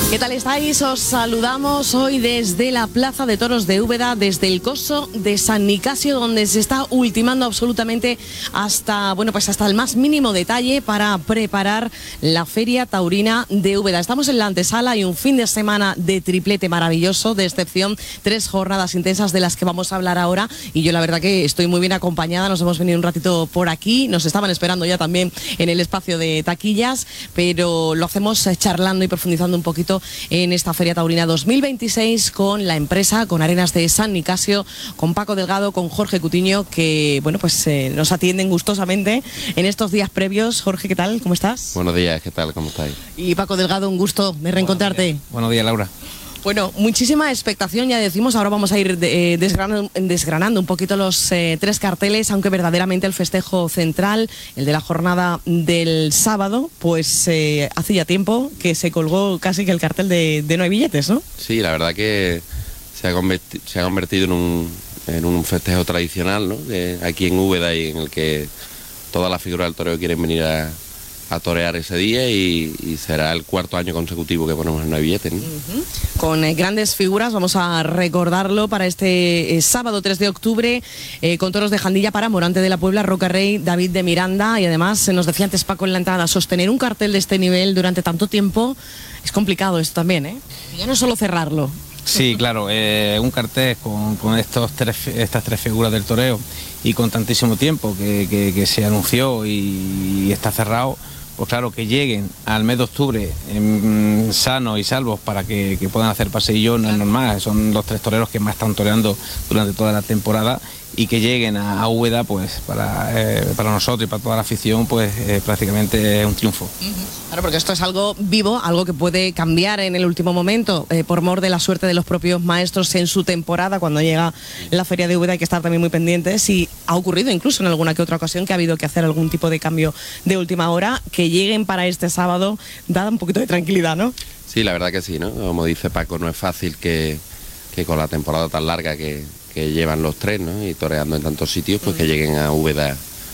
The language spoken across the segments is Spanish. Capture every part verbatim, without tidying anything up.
¿Qué tal estáis? Os saludamos hoy desde la Plaza de Toros de Úbeda, desde el coso de San Nicasio, donde se está ultimando absolutamente hasta, bueno, pues hasta el más mínimo detalle para preparar la Feria Taurina de Úbeda. Estamos en la antesala y un fin de semana de triplete maravilloso, de excepción, tres jornadas intensas de las que vamos a hablar ahora, y yo la verdad que estoy muy bien acompañada. Nos hemos venido un ratito por aquí, nos estaban esperando ya también en el espacio de taquillas, pero lo hacemos charlando y profundizando un poquito en esta Feria Taurina dos mil veintiséis con la empresa, con Arenas de San Nicasio, con Paco Delgado, con Jorge Cutiño, que bueno, pues eh, nos atienden gustosamente en estos días previos. Jorge, ¿qué tal? ¿Cómo estás? Buenos días, ¿qué tal? ¿Cómo estáis? Y Paco Delgado, un gusto de reencontrarte. Buenos días, Buenos días Laura. Bueno, muchísima expectación, ya decimos. Ahora vamos a ir de, eh, desgranando, desgranando un poquito los eh, tres carteles, aunque verdaderamente el festejo central, el de la jornada del sábado, pues eh, hace ya tiempo que se colgó casi que el cartel de, de no hay billetes, ¿no? Sí, la verdad que se ha convertido, se ha convertido en un, en un festejo tradicional, ¿no? De aquí en Úbeda, y en el que todas las figuras del toreo quieren venir a... a torear ese día, y, y será el cuarto año consecutivo que ponemos en No hay billetes, ¿no? Uh-huh. Con eh, grandes figuras, vamos a recordarlo para este eh, sábado tres de octubre, eh, con toros de Jandilla para Morante de la Puebla, Roca Rey, David de Miranda, y además se nos decía antes Paco en la entrada, sostener un cartel de este nivel durante tanto tiempo es complicado esto también, ¿eh? Ya no es solo cerrarlo. Sí, claro, eh, un cartel con, con estos tres, estas tres figuras del toreo y con tantísimo tiempo que, que, que se anunció y, y está cerrado. Pues claro, que lleguen al mes de octubre eh, sanos y salvos para que, que puedan hacer paseillo no es normal. Son los tres toreros que más están toreando durante toda la temporada, y que lleguen a, a Úbeda, pues para, eh, para nosotros y para toda la afición, pues eh, prácticamente es un triunfo. Uh-huh. Claro, porque esto es algo vivo, algo que puede cambiar en el último momento, eh, por mor de la suerte de los propios maestros en su temporada. Cuando llega la Feria de Úbeda hay que estar también muy pendientes, y ha ocurrido incluso en alguna que otra ocasión que ha habido que hacer algún tipo de cambio de última hora. Que lleguen para este sábado da un poquito de tranquilidad, ¿no? Sí, la verdad que sí, ¿no? Como dice Paco, no es fácil que, que con la temporada tan larga que, que llevan los tres, ¿no? Y toreando en tantos sitios, pues que lleguen a Úbeda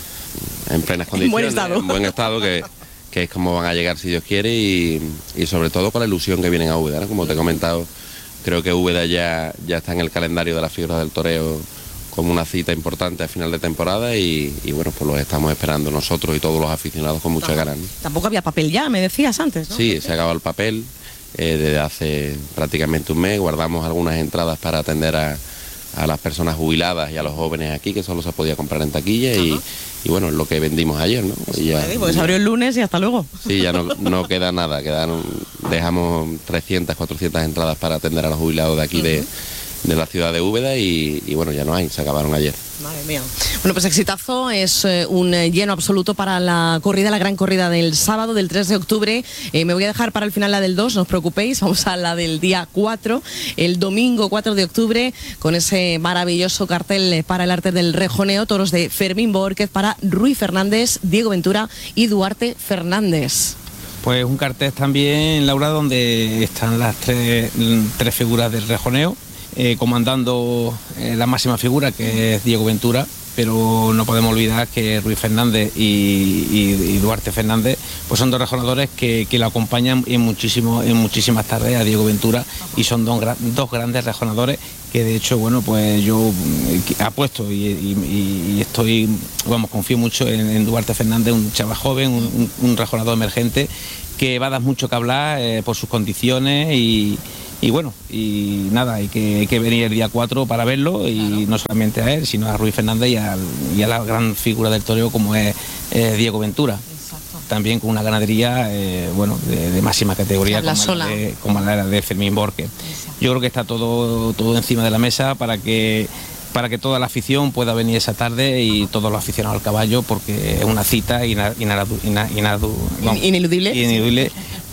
en plenas condiciones, en buen estado, en buen estado que, que es como van a llegar si Dios quiere, y, y sobre todo con la ilusión que vienen a Úbeda, ¿no? Como te he comentado, creo que Úbeda ya, ya está en el calendario de las figuras del toreo como una cita importante a final de temporada, y, y bueno, pues los estamos esperando nosotros y todos los aficionados con muchas ganas, ¿no? Tampoco había papel ya, me decías antes, ¿no? Sí, se ha acabado el papel eh, desde hace prácticamente un mes. Guardamos algunas entradas para atender a, a las personas jubiladas y a los jóvenes aquí, que solo se podía comprar en taquilla, y, y bueno, es lo que vendimos ayer, ¿no? Y ya, pues se abrió el lunes y hasta luego. Sí, ya no, no queda nada, quedan, dejamos trescientas, cuatrocientas entradas para atender a los jubilados de aquí, uh-huh, de... de la ciudad de Úbeda, y, y bueno, ya no hay, se acabaron ayer. Madre mía. Bueno, pues exitazo, es eh, un eh, lleno absoluto para la corrida, la gran corrida del sábado, del tres de octubre. Eh, me voy a dejar para el final la del dos, no os preocupéis, vamos a la del día cuatro, el domingo cuatro de octubre, con ese maravilloso cartel para el arte del rejoneo, toros de Fermín Bórquez para Rui Fernández, Diego Ventura y Duarte Fernández. Pues un cartel también, Laura, donde están las tres, tres figuras del rejoneo, Eh, comandando eh, la máxima figura, que es Diego Ventura, pero no podemos olvidar que Rui Fernández y, y, y Duarte Fernández pues son dos rejonadores que, que lo acompañan en, muchísimo, en muchísimas tardes a Diego Ventura, y son dos, dos grandes rejonadores que de hecho, bueno, pues yo apuesto y, y, y estoy, vamos, confío mucho en, en Duarte Fernández, un chaval joven, un, un, un rejonador emergente que va a dar mucho que hablar eh, por sus condiciones, y Y bueno, y nada, hay que, hay que venir el día cuatro para verlo, y claro, no solamente a él, sino a Rui Fernández y, al, y a la gran figura del toreo como es eh, Diego Ventura. Exacto. También con una ganadería eh, bueno, de, de máxima categoría, como la, de, como la de Fermín Bórquez. Yo creo que está todo, todo encima de la mesa para que para que toda la afición pueda venir esa tarde, y todos los aficionados al caballo, porque es una cita ina, ina, ina, ina, vamos, ineludible. ineludible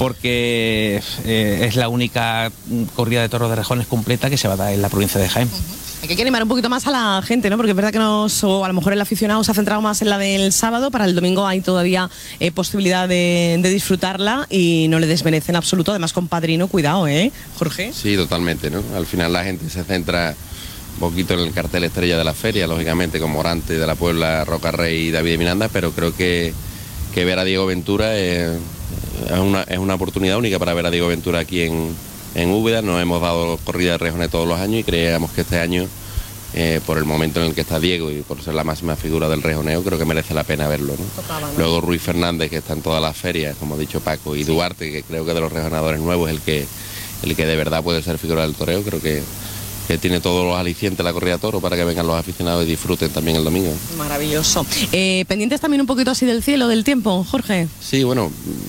porque eh, es la única corrida de toros de rejones completa que se va a dar en la provincia de Jaén. Uh-huh. Hay que animar un poquito más a la gente, ¿no? Porque es verdad que nos, o a lo mejor el aficionado se ha centrado más en la del sábado. Para el domingo hay todavía eh, posibilidad de, de disfrutarla, y no le desmerece en absoluto. Además, con padrino, cuidado, ¿eh, Jorge? Sí, totalmente, ¿no? Al final la gente se centra un poquito en el cartel estrella de la feria, lógicamente, con Morante de la Puebla, Roca Rey y David de Miranda, pero creo que, que ver a Diego Ventura es, es una, es una oportunidad única para ver a Diego Ventura aquí en, en Úbeda. Nos hemos dado corrida de rejones todos los años y creíamos que este año, eh, por el momento en el que está Diego y por ser la máxima figura del rejoneo, creo que merece la pena verlo, ¿no? Tocaba, ¿no? Luego Ruiz Fernández, que está en todas las ferias, como ha dicho Paco, y Duarte, que creo que de los rejonadores nuevos es el que, el que de verdad puede ser figura del toreo. Creo que que tiene todos los alicientes la corrida de toro para que vengan los aficionados y disfruten también el domingo. Maravilloso. Eh, pendientes también un poquito así del cielo, del tiempo, Jorge. Sí, bueno,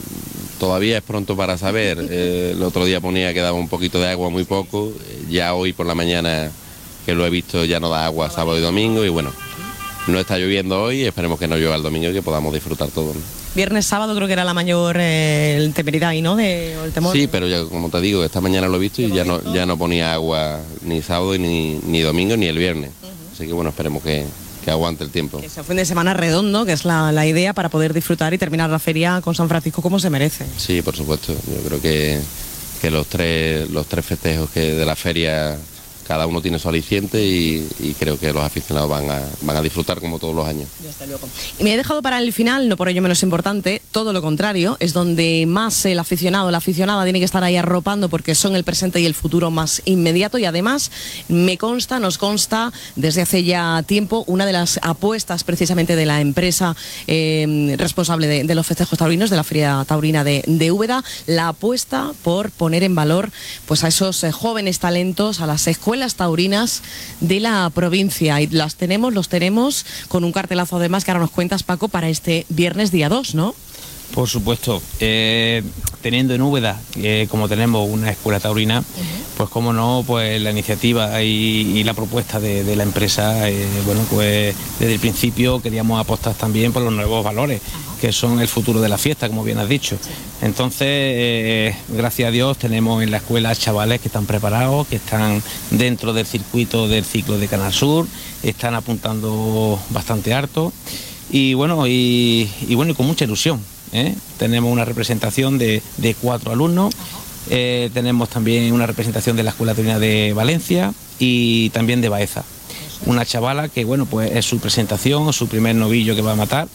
todavía es pronto para saber. Eh, el otro día ponía que daba un poquito de agua, muy poco. Ya hoy por la mañana, que lo he visto, ya no da agua sábado y domingo. Y bueno, no está lloviendo hoy, esperemos que no llueva el domingo y que podamos disfrutar todo, ¿no? Viernes, sábado creo que era la mayor eh, temeridad ahí, ¿no? De, o el temor. Sí, pero ya, como te digo, esta mañana lo he visto y ya no, ya no ponía agua ni sábado, ni, ni domingo, ni el viernes. Uh-huh. Así que bueno, esperemos que, que aguante el tiempo. Que sea un fin de semana redondo, que es la, la idea para poder disfrutar y terminar la feria con San Francisco como se merece. Sí, por supuesto. Yo creo que, que los tres los tres festejos que de la feria, cada uno tiene su aliciente y, y creo que los aficionados van a, van a disfrutar como todos los años. Desde luego. Y me he dejado para el final, no por ello menos importante, todo lo contrario, es donde más el aficionado, la aficionada tiene que estar ahí arropando porque son el presente y el futuro más inmediato y además me consta, nos consta desde hace ya tiempo una de las apuestas precisamente de la empresa eh, responsable de, de los festejos taurinos, de la Feria Taurina de, de Úbeda, la apuesta por poner en valor pues a esos eh, jóvenes talentos, a las escuelas las taurinas de la provincia y las tenemos, los tenemos con un cartelazo además que ahora nos cuentas, Paco, para este viernes día dos, ¿no? Por supuesto, eh, teniendo en Úbeda, eh, como tenemos una escuela taurina, uh-huh. pues como no, pues la iniciativa y, y la propuesta de, de la empresa, eh, bueno, pues desde el principio queríamos apostar también por los nuevos valores, uh-huh. que son el futuro de la fiesta, como bien has dicho. Sí. Entonces, eh, gracias a Dios, tenemos en la escuela chavales que están preparados, que están dentro del circuito del ciclo de Canal Sur, están apuntando bastante harto y bueno, y, y bueno, y con mucha ilusión. ¿Eh? Tenemos una representación de, de cuatro alumnos, eh, tenemos también una representación de la Escuela Taurina de Valencia y también de Baeza. Una chavala que, bueno, pues es su presentación, su primer novillo que va a matar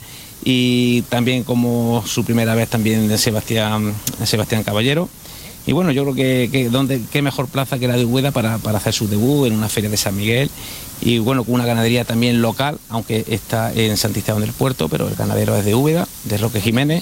y también como su primera vez también de Sebastián, Sebastián Caballero. Y bueno, yo creo que, que donde, qué mejor plaza que la de Úbeda para, para hacer su debut en una feria de San Miguel y bueno, con una ganadería también local, aunque está en Santisteban del Puerto, pero el ganadero es de Úbeda, de Roque Jiménez,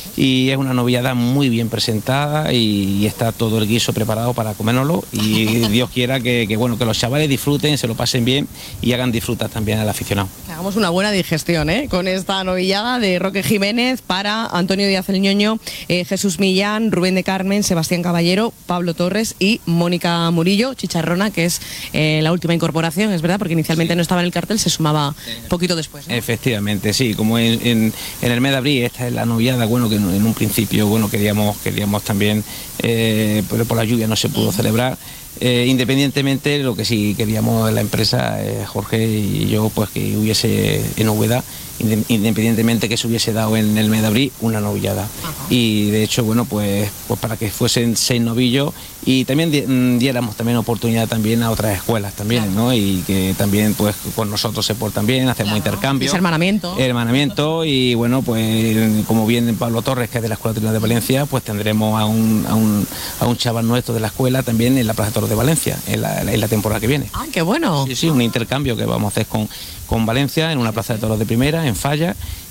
y es una novillada muy bien presentada y, y está todo el guiso preparado para comérnoslo y Dios quiera que, que, bueno, que los chavales disfruten, se lo pasen bien y hagan disfrutar también al aficionado. Hagamos una buena digestión ¿eh? con esta novillada de Roque Jiménez para Antonio Díaz el Ñoño, eh, Jesús Millán, Rubén de Carmen, Sebastián Caballero, Pablo Torres y Mónica Murillo, Chicharrona, que es eh, la última incorporación, es verdad, porque inicialmente sí. no estaba en el cartel, se sumaba poquito después, ¿no? Efectivamente, sí, como en, en, en el mes de abril, esta es la novillada, bueno, que en un principio, bueno, queríamos, queríamos también, eh, pero por la lluvia no se pudo celebrar. Eh, independientemente, lo que sí queríamos en la empresa, eh, Jorge y yo, pues que hubiese en Úbeda, independientemente que se hubiese dado en el mes de abril, una novillada. Ajá. Y de hecho, bueno, pues, pues para que fuesen seis novillos y también diéramos también oportunidad también a otras escuelas también, claro. ¿no? Y que también pues con nosotros se portan bien, hacemos claro. intercambios. Es hermanamiento. Hermanamiento y bueno, pues como bien Pablo Torres, que es de la Escuela Taurina de Valencia, pues tendremos a un, a un, a un chaval nuestro de la escuela también en la Plaza de Toros de Valencia, en la, en la temporada que viene. ¡Ah, qué bueno! Sí, sí, un intercambio que vamos a hacer con, con Valencia en una Plaza de Toros de primera, en Falla,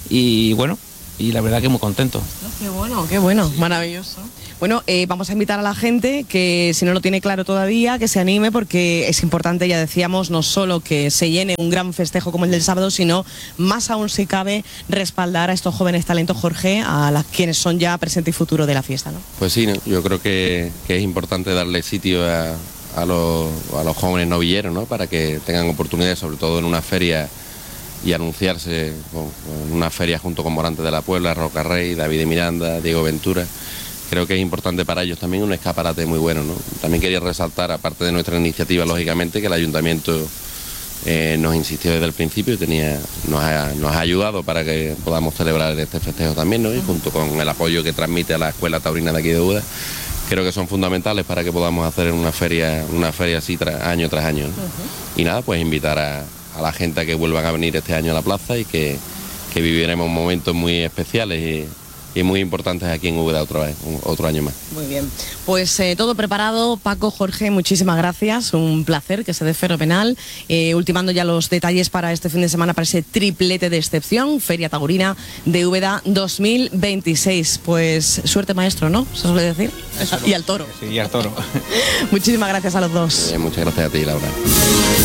y bueno, y la verdad que muy contento. Qué bueno, qué bueno, sí. Maravilloso. Bueno, eh, vamos a invitar a la gente que si no lo tiene claro todavía, que se anime porque es importante, ya decíamos, no solo que se llene un gran festejo como el del sábado, sino más aún si cabe respaldar a estos jóvenes talentos, Jorge, a las quienes son ya presente y futuro de la fiesta, ¿no? Pues sí, ¿no? Yo creo que, que es importante darle sitio a, a, los, a los jóvenes novilleros, ¿no? Para que tengan oportunidades, sobre todo en una feria y anunciarse en una feria junto con Morantes de la Puebla, Roca Rey, David de Miranda, Diego Ventura. Creo que es importante para ellos también un escaparate muy bueno, ¿no? También quería resaltar, aparte de nuestra iniciativa, lógicamente, que el ayuntamiento eh, nos insistió desde el principio y tenía, nos, ha, nos ha ayudado para que podamos celebrar este festejo también, ¿no? Y junto con el apoyo que transmite a la Escuela Taurina de aquí de Úbeda, creo que son fundamentales para que podamos hacer una feria, una feria así tras, año tras año, ¿no? Uh-huh. Y nada, pues invitar a, a la gente a que vuelvan a venir este año a la plaza y que, que viviremos momentos muy especiales y y muy importantes aquí en Úbeda otra vez, otro año más. Muy bien, pues eh, todo preparado. Paco, Jorge, muchísimas gracias, un placer, que se dé fenomenal. Eh, ultimando ya los detalles para este fin de semana, para ese triplete de excepción, Feria Taurina de Úbeda dos mil veintiséis. Pues suerte, maestro, ¿no? Se suele decir. Eso, y al toro. Sí, y al toro. Muchísimas gracias a los dos. Eh, muchas gracias a ti, Laura.